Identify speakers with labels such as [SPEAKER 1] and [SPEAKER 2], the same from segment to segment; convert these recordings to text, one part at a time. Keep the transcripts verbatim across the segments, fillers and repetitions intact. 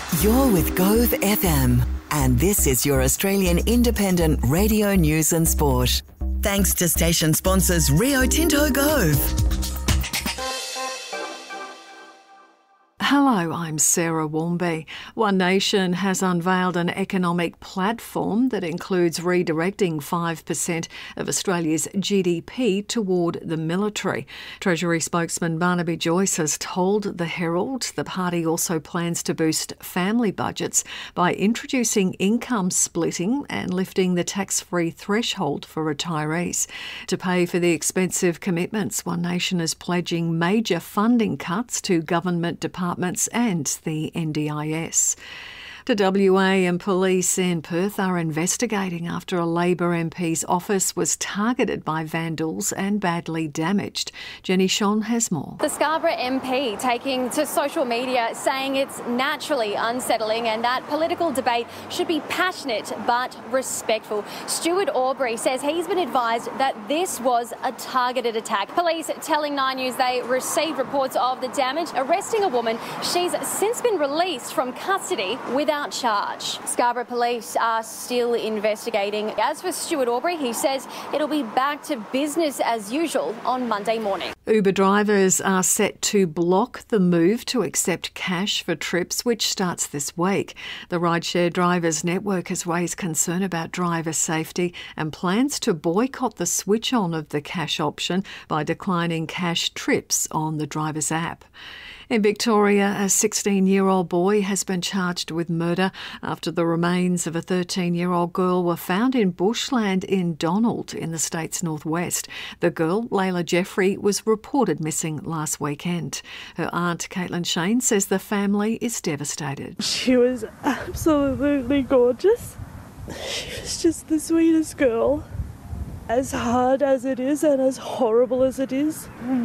[SPEAKER 1] You're with Gove F M, and this is your Australian independent radio news and sport. Thanks to station sponsors Rio Tinto Gove.
[SPEAKER 2] Hello, I'm Sarah Warmby. One Nation has unveiled an economic platform that includes redirecting five percent of Australia's G D P toward the military. Treasury spokesman Barnaby Joyce has told The Herald the party also plans to boost family budgets by introducing income splitting and lifting the tax-free threshold for retirees. To pay for the expensive commitments, One Nation is pledging major funding cuts to government departments and the N D I S. The W A and police in Perth are investigating after a Labor M P's office was targeted by vandals and badly damaged. Jenny Shon has more.
[SPEAKER 3] The Scarborough M P taking to social media saying it's naturally unsettling and that political debate should be passionate but respectful. Stuart Aubrey says he's been advised that this was a targeted attack. Police telling Nine News they received reports of the damage, arresting a woman. She's since been released from custody without charge. Scarborough police are still investigating. As for Stuart Aubrey, he says it'll be back to business as usual on Monday morning.
[SPEAKER 2] Uber drivers are set to block the move to accept cash for trips, which starts this week. The rideshare drivers network has raised concern about driver safety and plans to boycott the switch on of the cash option by declining cash trips on the driver's app. In Victoria, a sixteen-year-old boy has been charged with murder after the remains of a thirteen-year-old girl were found in bushland in Donald in the state's northwest. The girl, Layla Jeffrey, was reported missing last weekend. Her aunt, Caitlin Shane, says the family is devastated.
[SPEAKER 4] She was absolutely gorgeous. She was just the sweetest girl. As hard as it is and as horrible as it is,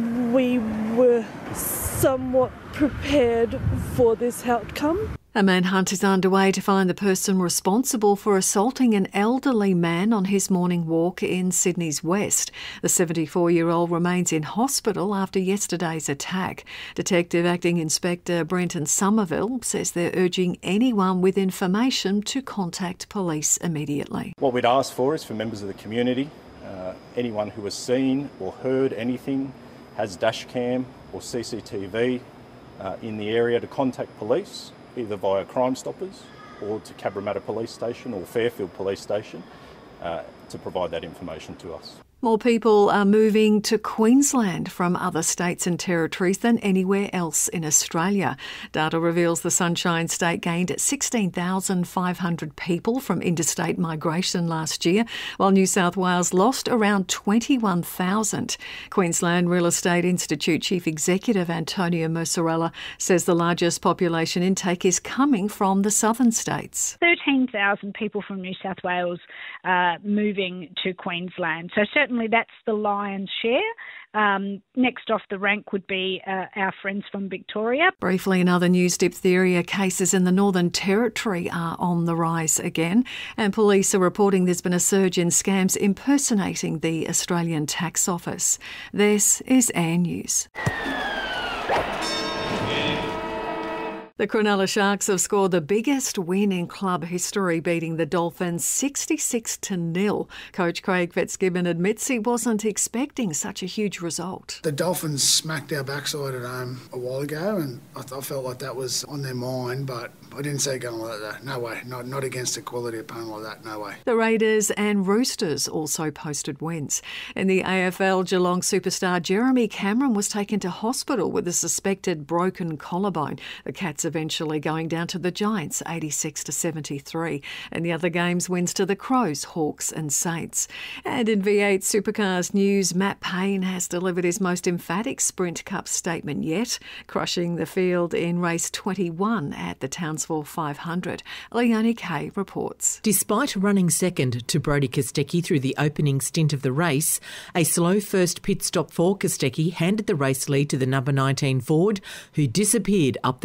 [SPEAKER 4] we were somewhat prepared for this outcome.
[SPEAKER 2] A manhunt is underway to find the person responsible for assaulting an elderly man on his morning walk in Sydney's West. The seventy-four-year-old remains in hospital after yesterday's attack. Detective Acting Inspector Brenton Somerville says they're urging anyone with information to contact police immediately.
[SPEAKER 5] What we'd ask for is for members of the community, uh, anyone who has seen or heard anything, has dash cam or C C T V uh, in the area, to contact police, either via Crime Stoppers or to Cabramatta Police Station or Fairfield Police Station, uh, to provide that information to us.
[SPEAKER 2] More people are moving to Queensland from other states and territories than anywhere else in Australia. Data reveals the Sunshine State gained sixteen thousand five hundred people from interstate migration last year, while New South Wales lost around twenty-one thousand. Queensland Real Estate Institute Chief Executive Antonia Mercerella says the largest population intake is coming from the southern states.
[SPEAKER 6] thirteen thousand people from New South Wales uh, moving to Queensland. So certainly that's the lion's share. Um, next off the rank would be uh, our friends from Victoria.
[SPEAKER 2] Briefly, in other news, diphtheria cases in the Northern Territory are on the rise again, and police are reporting there's been a surge in scams impersonating the Australian Tax Office. This is Air News. The Cronulla Sharks have scored the biggest win in club history, beating the Dolphins sixty-six to nil. Coach Craig Fitzgibbon admits he wasn't expecting such a huge result.
[SPEAKER 7] The Dolphins smacked our backside at home a while ago, and I, I felt like that was on their mind, but I didn't see it going like that. No way. Not, not against a quality opponent like that. No way.
[SPEAKER 2] The Raiders and Roosters also posted wins. In the A F L, Geelong superstar Jeremy Cameron was taken to hospital with a suspected broken collarbone. The Cats eventually going down to the Giants eighty-six to seventy-three. And the other games, wins to the Crows, Hawks and Saints. And in V eight Supercars news, Matt Payne has delivered his most emphatic Sprint Cup statement yet, crushing the field in race twenty-one at the Townsville five hundred. Leonie Kay reports.
[SPEAKER 8] Despite running second to Brodie Kostecki through the opening stint of the race, a slow first pit stop for Kostecki handed the race lead to the number nineteen Ford, who disappeared up the road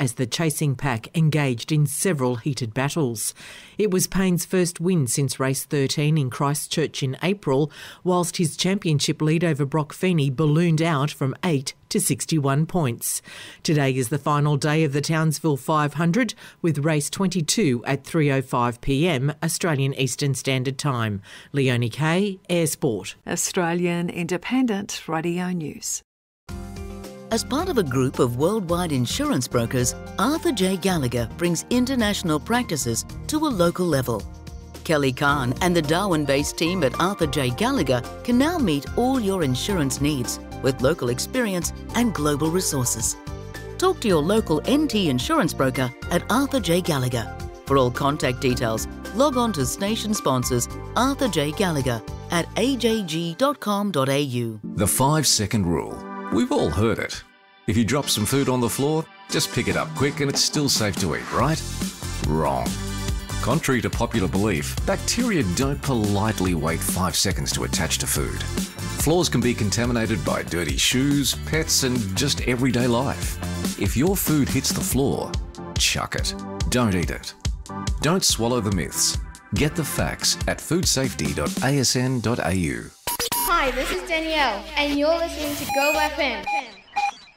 [SPEAKER 8] as the chasing pack engaged in several heated battles. It was Payne's first win since race thirteen in Christchurch in April, whilst his championship lead over Brock Feeney ballooned out from eight to sixty-one points. Today is the final day of the Townsville five hundred, with race twenty-two at three oh five p m Australian Eastern Standard Time. Leonie Kay, Air Sport.
[SPEAKER 2] Australian Independent Radio News.
[SPEAKER 9] As part of a group of worldwide insurance brokers, Arthur J. Gallagher brings international practices to a local level. Kelly Kahn and the Darwin-based team at Arthur J. Gallagher can now meet all your insurance needs with local experience and global resources. Talk to your local N T insurance broker at Arthur J. Gallagher. For all contact details, log on to station sponsors Arthur J. Gallagher at a j g dot com dot a u.
[SPEAKER 10] The five-second rule. We've all heard it. If you drop some food on the floor, just pick it up quick and it's still safe to eat, right? Wrong. Contrary to popular belief, bacteria don't politely wait five seconds to attach to food. Floors can be contaminated by dirty shoes, pets, and just everyday life. If your food hits the floor, chuck it. Don't eat it. Don't swallow the myths. Get the facts at food safety dot a s n dot a u.
[SPEAKER 11] Hi, this is Danielle, and you're listening to Go F M.